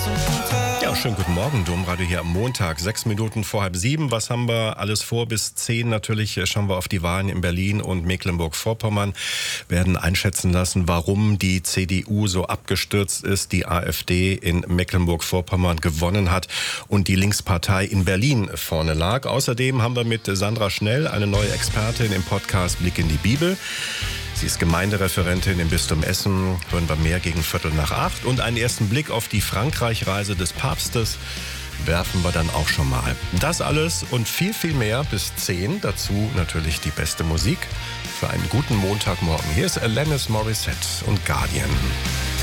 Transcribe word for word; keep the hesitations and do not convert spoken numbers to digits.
Ja, schönen guten Morgen, Domradio hier am Montag, sechs Minuten vor halb sieben. Was haben wir alles vor? Bis zehn natürlich schauen wir auf die Wahlen in Berlin und Mecklenburg-Vorpommern, werden einschätzen lassen, warum die C D U so abgestürzt ist, die AfD in Mecklenburg-Vorpommern gewonnen hat und die Linkspartei in Berlin vorne lag. Außerdem haben wir mit Sandra Schnell eine neue Expertin im Podcast Blick in die Bibel. Sie ist Gemeindereferentin im Bistum Essen, hören wir mehr gegen Viertel nach acht. Und einen ersten Blick auf die Frankreich-Reise des Papstes werfen wir dann auch schon mal. Das alles und viel, viel mehr bis zehn. Dazu natürlich die beste Musik für einen guten Montagmorgen. Hier ist Alanis Morissette und Guardian.